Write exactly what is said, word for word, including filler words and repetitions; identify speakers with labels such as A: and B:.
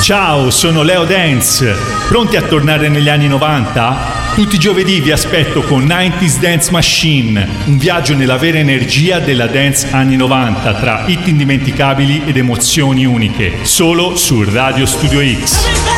A: Ciao, sono Leo Dance. Pronti a tornare negli anni novanta? Tutti i giovedì vi aspetto con novanta Dance Machine, un viaggio nella vera energia della dance anni novanta, tra hit indimenticabili ed emozioni uniche, solo su Radio Studio X.